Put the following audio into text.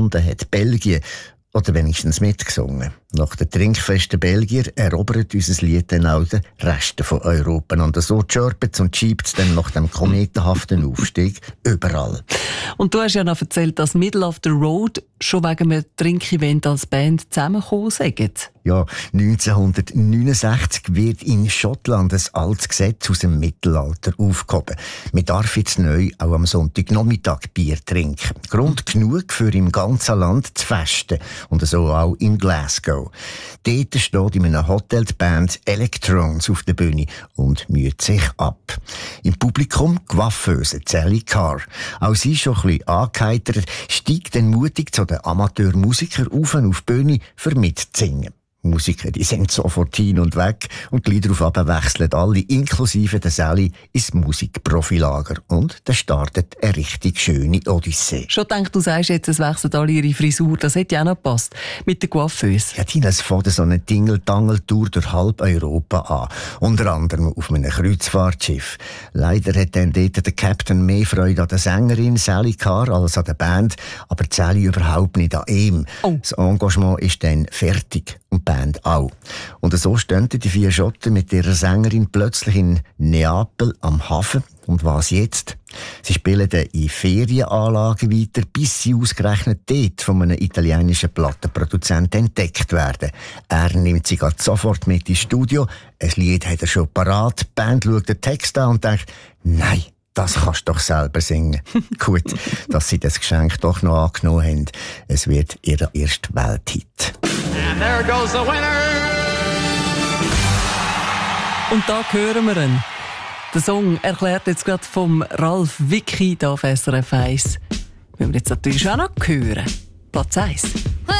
gefunden hat Belgien. Oder wenigstens mitgesungen. Nach den trinkfesten Belgier erobert unser Lied dann auch den Rest von Europa. Und so chirpt und schiebt es dann nach dem kometenhaften Aufstieg überall. Und du hast ja noch erzählt, dass Middle of the Road schon wegen einem Trinkevent als Band zusammengekommen sind. Ja, 1969 wird in Schottland ein altes Gesetz aus dem Mittelalter aufgehoben. Man darf jetzt neu auch am Sonntagnachmittag Bier trinken. Grund genug für im ganzen Land zu festen. Und so auch in Glasgow. Dort steht in einem Hotel die Band Electrons auf der Bühne und müht sich ab. Im Publikum Coiffeuse Sally Carr. Auch sie schon ein bisschen angeheitert, steigt dann mutig zu den Amateurmusikern auf die Bühne, für mitzusingen. Musiker, die sind sofort hin und weg und gleich darauf wechseln alle, inklusive der Sally, ins Musikprofilager. Und dann startet eine richtig schöne Odyssee. Schon gedacht, du sagst jetzt, es wechseln alle ihre Frisur, das hätte ja auch noch gepasst. Mit der Coiffeuse. Ja, die fährt so eine Tingle-Tangel-Tour durch halb Europa an. Unter anderem auf einem Kreuzfahrtschiff. Leider hat dann dort der Captain mehr Freude an der Sängerin Sally Carr als an der Band, aber Sally überhaupt nicht an ihm. Oh. Das Engagement ist dann fertig. Und die Band auch. Und so stehen die 4 Schotten mit ihrer Sängerin plötzlich in Neapel am Hafen. Und was jetzt? Sie spielen in Ferienanlagen weiter, bis sie ausgerechnet dort von einem italienischen Plattenproduzenten entdeckt werden. Er nimmt sie sofort mit ins Studio. Ein Lied hat er schon parat. Die Band schaut den Text an und denkt, nein, das kannst du doch selber singen. Gut, dass sie das Geschenk doch noch angenommen haben. Es wird ihr erster Welthit. And there goes the winner! Und da hören wir ihn. Der Song erklärt jetzt gerade vom Ralf Wicki da auf SRF 1. Wenn wir jetzt natürlich auch noch hören. Platz 1.